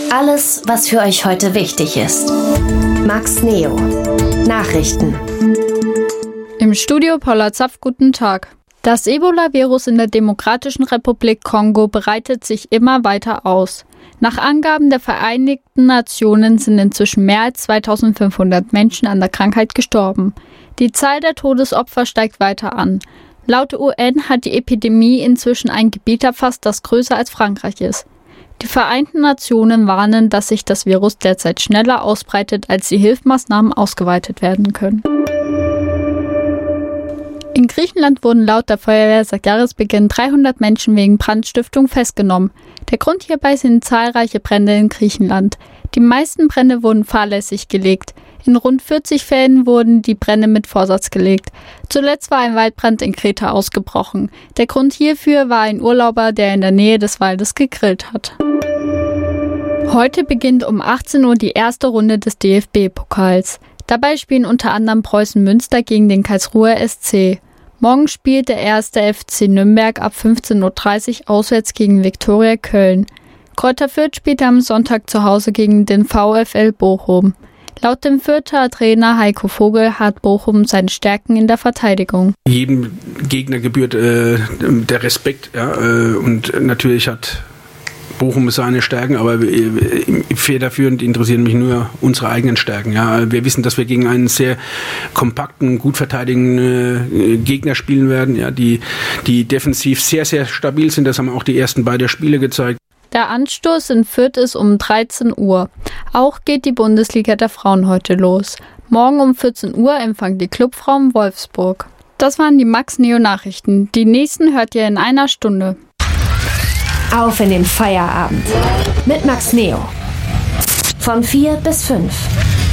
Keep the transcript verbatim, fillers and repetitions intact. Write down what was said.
Alles, was für euch heute wichtig ist. Max Neo. Nachrichten. Im Studio Paula Zapf, guten Tag. Das Ebola-Virus in der Demokratischen Republik Kongo breitet sich immer weiter aus. Nach Angaben der Vereinigten Nationen sind inzwischen mehr als zweitausendfünfhundert Menschen an der Krankheit gestorben. Die Zahl der Todesopfer steigt weiter an. Laut U N hat die Epidemie inzwischen ein Gebiet erfasst, das größer als Frankreich ist. Die Vereinten Nationen warnen, dass sich das Virus derzeit schneller ausbreitet, als die Hilfsmaßnahmen ausgeweitet werden können. In Griechenland wurden laut der Feuerwehr seit Jahresbeginn dreihundert Menschen wegen Brandstiftung festgenommen. Der Grund hierbei sind zahlreiche Brände in Griechenland. Die meisten Brände wurden fahrlässig gelegt. In rund vierzig Fällen wurden die Brände mit Vorsatz gelegt. Zuletzt war ein Waldbrand in Kreta ausgebrochen. Der Grund hierfür war ein Urlauber, der in der Nähe des Waldes gegrillt hat. Heute beginnt um achtzehn Uhr die erste Runde des D F B-Pokals. Dabei spielen unter anderem Preußen Münster gegen den Karlsruher S C. Morgen spielt der erste F C Nürnberg ab fünfzehn Uhr dreißig auswärts gegen Viktoria Köln. Greuther Fürth spielt am Sonntag zu Hause gegen den VfL Bochum. Laut dem Fürther Trainer Heiko Vogel hat Bochum seine Stärken in der Verteidigung. Jedem Gegner gebührt äh, der Respekt, ja, äh, und natürlich hat Bochum seine Stärken, aber äh, federführend interessieren mich nur unsere eigenen Stärken. Ja. Wir wissen, dass wir gegen einen sehr kompakten, gut verteidigenden äh, Gegner spielen werden, ja, die, die defensiv sehr, sehr stabil sind. Das haben auch die ersten beiden Spiele gezeigt. Der Anstoß in Fürth ist um dreizehn Uhr. Auch geht die Bundesliga der Frauen heute los. Morgen um vierzehn Uhr empfangen die Clubfrauen Wolfsburg. Das waren die Max Neo Nachrichten. Die nächsten hört ihr in einer Stunde. Auf in den Feierabend mit Max Neo. Von vier bis fünf.